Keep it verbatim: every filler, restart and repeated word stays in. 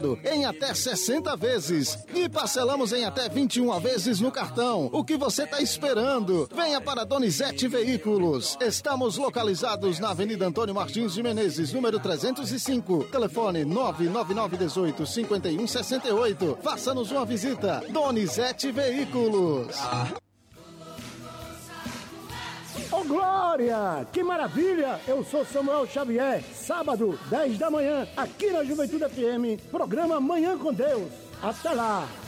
usado em até sessenta vezes e parcelamos em até vinte e uma vezes no cartão. O que você está esperando? Venha para Donizete Veículos. Estamos localizados na Avenida Antônio Martins de Menezes, número trezentos e cinco. Telefone nove nove nove um oito cinco um seis oito. Faça-nos uma visita. Donizete Veículos. Ô oh, Glória, que maravilha! Eu sou Samuel Xavier. Sábado, dez da manhã, aqui na Juventude F M, programa Manhã com Deus. Até lá!